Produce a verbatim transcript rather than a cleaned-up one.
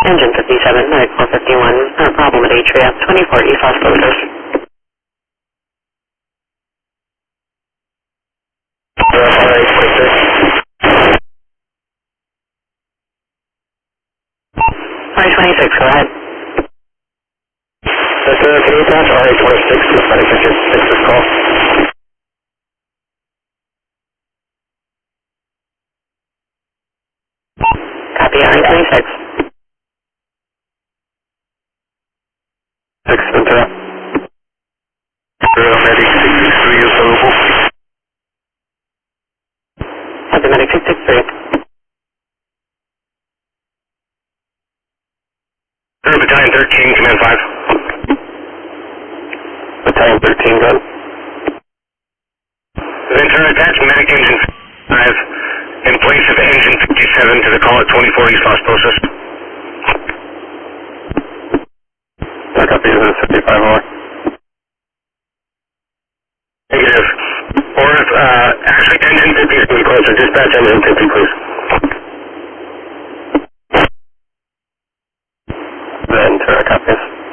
Engine fifty-seven, Medic four fifty-one, uh, problem at Atria, twenty-four East Los Potos. R twenty-six, go ahead. That's uh, can you pass R twenty-six to Medic fifty-six this call? Copy, R twenty-six. Six, interrupt. Uh, Medic sixty-three is available. Copy, Medic six six three. Uh, Battalion thirteen, Command five. Battalion thirteen, go ahead. Ventura, attach Medic Engine five in place of Engine fifty-seven to the call at twenty-four East Los Potos. Back up, this is fifty-five over. Negative. Or if, uh, actually Engine fifty is closer, dispatch Engine fifty, please.